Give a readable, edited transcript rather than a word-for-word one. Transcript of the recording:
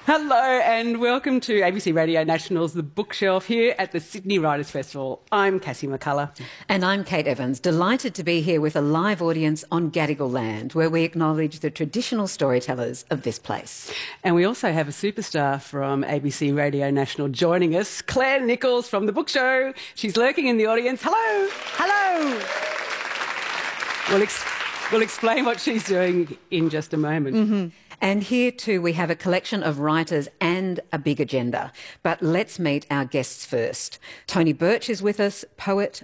Hello and welcome to ABC Radio National's The Bookshelf here at the Sydney Writers' Festival. I'm Cassie McCullough. And I'm Kate Evans, delighted to be here with a live audience on Gadigal land, where we acknowledge the traditional storytellers of this place. And we also have a superstar from ABC Radio National joining us, Claire Nichols from The Book Show. She's lurking in the audience. Hello. Hello. We'll explain what she's doing in just a moment. Mm-hmm. And here too we have a collection of writers and a big agenda. But let's meet our guests first. Tony Birch is with us, poet,